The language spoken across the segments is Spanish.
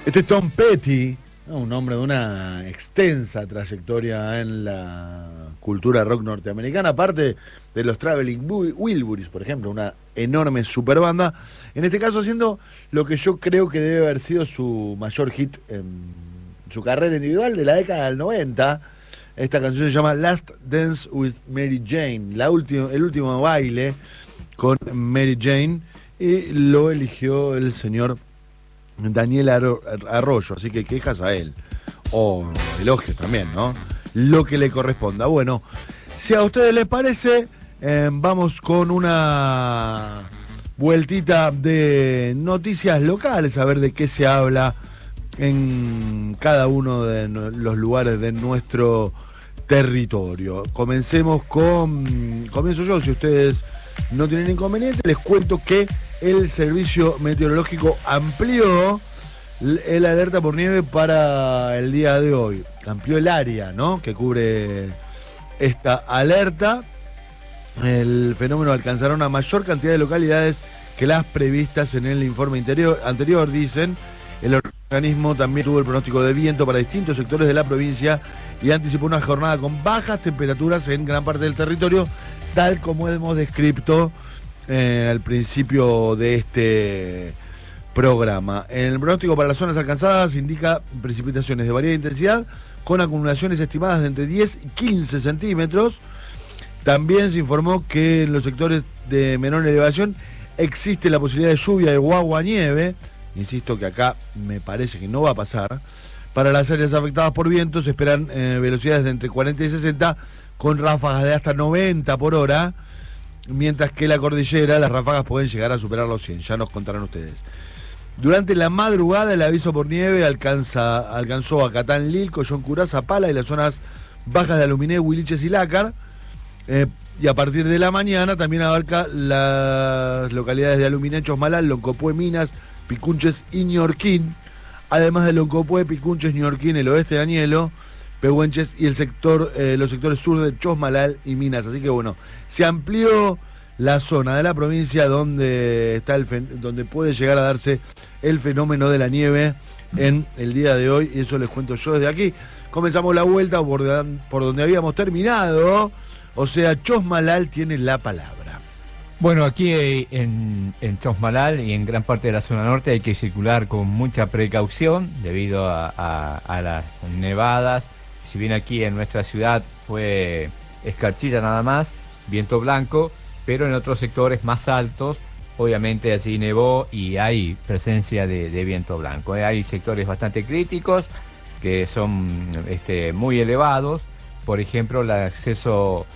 Este es Tom Petty, ¿no? Un hombre de una extensa trayectoria en la cultura rock norteamericana, aparte de los Traveling Wilburys, por ejemplo, una enorme super banda. En este caso haciendo lo que yo creo que debe haber sido su mayor hit en su carrera individual de la década del 90. Esta canción se llama Last Dance with Mary Jane, el último baile con Mary Jane, y lo eligió el señor Daniel Arroyo, así que quejas a él, o elogios también, ¿no? Lo que le corresponda. Bueno, si a ustedes les parece, vamos con una vueltita de noticias locales, a ver de qué se habla en cada uno de los lugares de nuestro territorio. Comienzo yo, si ustedes no tienen inconveniente, les cuento que el Servicio Meteorológico amplió el alerta por nieve para el día de hoy. Amplió el área, ¿no?, que cubre esta alerta. El fenómeno alcanzará una mayor cantidad de localidades que las previstas en el informe anterior, dicen. El organismo también tuvo el pronóstico de viento para distintos sectores de la provincia y anticipó una jornada con bajas temperaturas en gran parte del territorio, tal como hemos descrito al principio de este programa. En el pronóstico para las zonas alcanzadas indica precipitaciones de variada intensidad con acumulaciones estimadas de entre 10 y 15 centímetros. También se informó que en los sectores de menor elevación existe la posibilidad de lluvia de guaguanieve. Insisto que acá me parece que no va a pasar. Para las áreas afectadas por vientos se esperan velocidades de entre 40 y 60 con ráfagas de hasta 90 por hora, mientras que la cordillera las ráfagas pueden llegar a superar los 100, ya nos contarán ustedes. Durante la madrugada el aviso por nieve alcanzó a Catán, Lil, Collón Curá, Zapala y las zonas bajas de Aluminé, Huiliches y Lácar, y a partir de la mañana también abarca las localidades de Aluminé, Chosmalal, Loncopué, Minas, Picunches y Ñorquín, además de Loncopué, Picunches, Ñorquín, el oeste de Añelo, Pehuenches y los sectores sur de Chosmalal y Minas. Así que bueno, se amplió la zona de la provincia donde donde puede llegar a darse el fenómeno de la nieve en el día de hoy, y eso les cuento yo desde aquí. Comenzamos la vuelta por donde habíamos terminado, o sea, Chosmalal tiene la palabra. Bueno, aquí en Chosmalal y en gran parte de la zona norte hay que circular con mucha precaución debido a las nevadas. Si bien aquí en nuestra ciudad fue escarchilla nada más, viento blanco, pero en otros sectores más altos, obviamente allí nevó y hay presencia de viento blanco. Hay sectores bastante críticos que son muy elevados. Por ejemplo, el acceso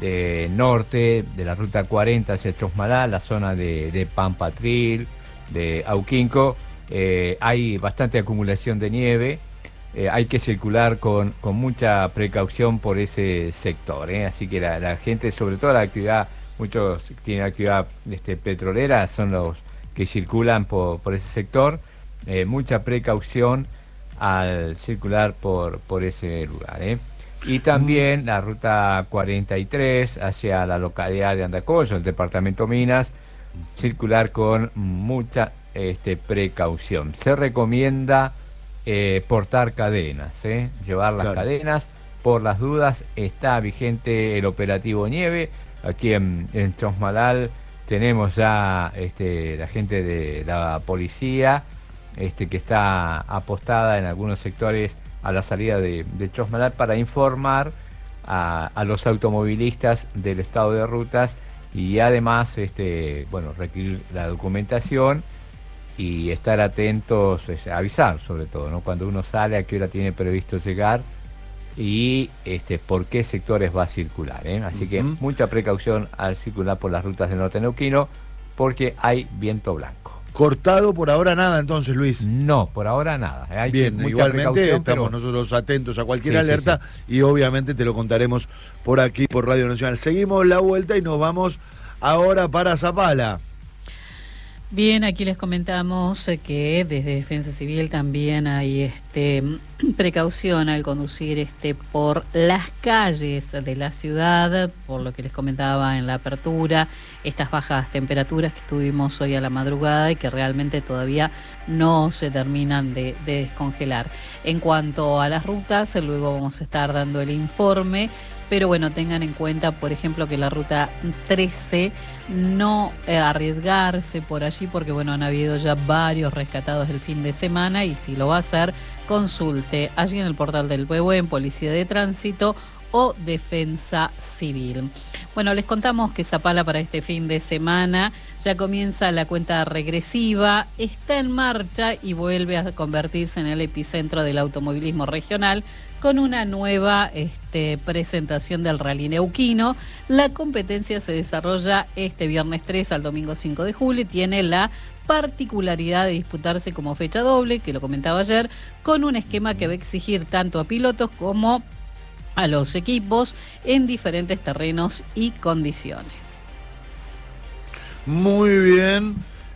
norte de la ruta 40 hacia Chosmalal, la zona de Pampatril, de Auquinco, hay bastante acumulación de nieve. Hay que circular con mucha precaución por ese sector, así que la gente, sobre todo la actividad, muchos tienen actividad petrolera, son los que circulan por ese sector. Mucha precaución al circular por ese lugar, Y también la ruta 43 hacia la localidad de Andacollo, el departamento Minas, circular con mucha precaución. Se recomienda portar cadenas, llevar las cadenas por las dudas. Está vigente el operativo nieve. Aquí en Chosmalal tenemos ya la gente de la policía que está apostada en algunos sectores a la salida de Chosmalal para informar a los automovilistas del estado de rutas y además requerir la documentación y estar atentos, avisar sobre todo, ¿no?, cuando uno sale, a qué hora tiene previsto llegar y por qué sectores va a circular, Así que mucha precaución al circular por las rutas del norte neuquino porque hay viento blanco. Cortado por ahora nada, entonces, Luis. No, por ahora nada. Hay bien, igualmente estamos nosotros atentos a cualquier alerta y obviamente te lo contaremos por aquí, por Radio Nacional. Seguimos la vuelta y nos vamos ahora para Zapala. Bien, aquí les comentamos que desde Defensa Civil también hay precaución al conducir por las calles de la ciudad, por lo que les comentaba en la apertura, estas bajas temperaturas que tuvimos hoy a la madrugada y que realmente todavía no se terminan de descongelar. En cuanto a las rutas, luego vamos a estar dando el informe. Pero bueno, tengan en cuenta, por ejemplo, que la ruta 13 no arriesgarse por allí porque bueno, han habido ya varios rescatados el fin de semana y si lo va a hacer, consulte allí en el portal del Pehuen, Policía de Tránsito o Defensa Civil. Bueno, les contamos que Zapala para este fin de semana ya comienza la cuenta regresiva, está en marcha y vuelve a convertirse en el epicentro del automovilismo regional con una nueva presentación del Rally Neuquino. La competencia se desarrolla este viernes 3 al domingo 5 de julio y tiene la particularidad de disputarse como fecha doble, que lo comentaba ayer, con un esquema que va a exigir tanto a pilotos como a los equipos en diferentes terrenos y condiciones. Muy bien.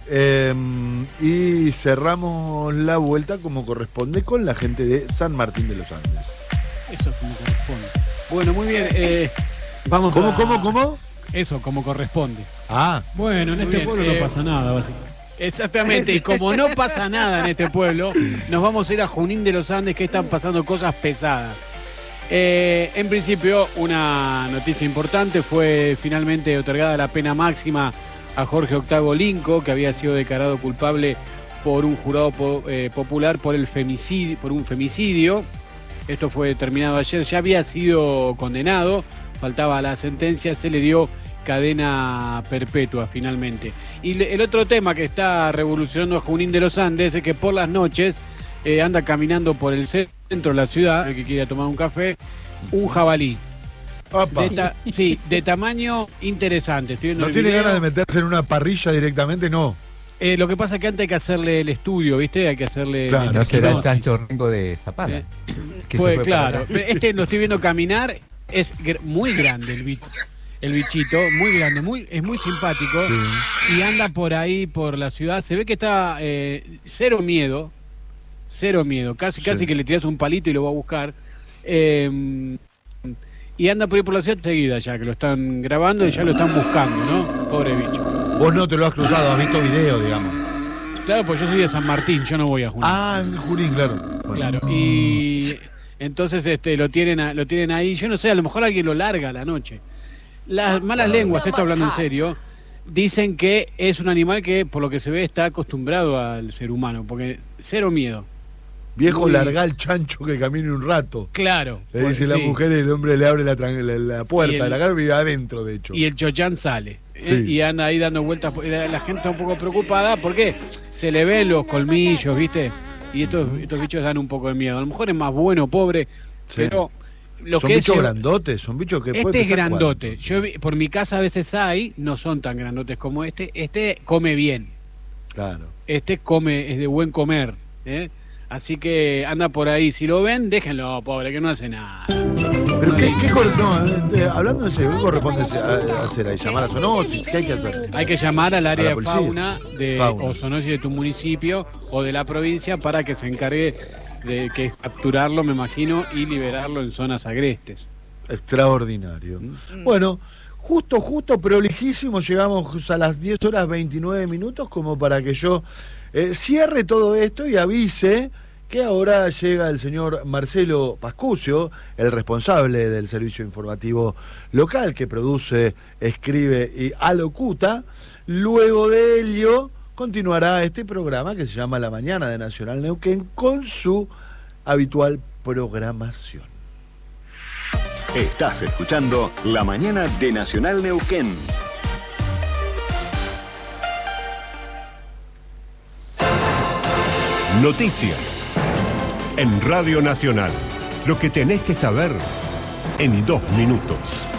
Y cerramos la vuelta como corresponde con la gente de San Martín de los Andes. Eso es como corresponde. Bueno, muy bien. Vamos ¿Cómo? Eso, como corresponde. Bueno, en este pueblo no pasa nada, básicamente. Exactamente, y como no pasa nada en este pueblo, nos vamos a ir a Junín de los Andes, que están pasando cosas pesadas. En principio, una noticia importante, fue finalmente otorgada la pena máxima a Jorge Octavio Linco, que había sido declarado culpable por un jurado popular por un femicidio. Esto fue determinado ayer, ya había sido condenado, faltaba la sentencia, se le dio cadena perpetua finalmente. Y el otro tema que está revolucionando a Junín de los Andes es que por las noches anda caminando por el centro de la ciudad, el que quiera tomar un café, un jabalí. De tamaño interesante. ¿No tiene ganas de meterse en una parrilla directamente? No. Lo que pasa es que antes hay que hacerle el estudio, ¿viste? Hay que hacerle... Claro. No será el Chancho Rengo de Zapala. Claro. Este lo estoy viendo caminar, es muy grande el bichito, muy grande, es muy simpático. Sí. Y anda por ahí, por la ciudad. Se ve que está cero miedo. Casi que le tiras un palito y lo va a buscar. Y anda por ahí por la ciudad enseguida ya, que lo están grabando y ya lo están buscando, ¿no? Pobre bicho. Vos no te lo has cruzado, has visto video, digamos. Claro, pues yo soy de San Martín, yo no voy a Junín. En Junín, claro. Claro, y entonces lo tienen ahí, yo no sé, a lo mejor alguien lo larga a la noche. Las malas lenguas, esto hablando en serio, dicen que es un animal que, por lo que se ve, está acostumbrado al ser humano, porque cero miedo. Viejo, larga al chancho que camine un rato. Claro. Le dice la mujer y el hombre le abre la puerta de la casa y vive adentro, de hecho. Y el chochán sale. Y anda ahí dando vueltas. La gente está un poco preocupada porque se le ven los colmillos, ¿viste? Y estos bichos dan un poco de miedo. A lo mejor es más bueno, pobre, pero... Son bichos grandotes, son bichos que Este es grandote. Yo por mi casa a veces no son tan grandotes como este. Este come bien. Claro. Este es de buen comer, ¿eh? Así que anda por ahí. Si lo ven, déjenlo, pobre, que no hace nada. Pero hablando de eso, ¿qué corresponde hacer ahí? ¿Llamar a Zoonosis? ¿Qué hay que hacer? Hay que llamar al área de fauna o Zoonosis de tu municipio o de la provincia para que se encargue de capturarlo, me imagino, y liberarlo en zonas agrestes. Extraordinario. Bueno, justo, pero lejísimo, llegamos a las 10 horas 29 minutos como para que yo cierre todo esto y avise que ahora llega el señor Marcelo Pascucio, el responsable del servicio informativo local que produce, escribe y alocuta. Luego de ello continuará este programa que se llama La Mañana de Nacional Neuquén con su habitual programación. Estás escuchando La Mañana de Nacional Neuquén. Noticias en Radio Nacional. Lo que tenés que saber en 2 minutos.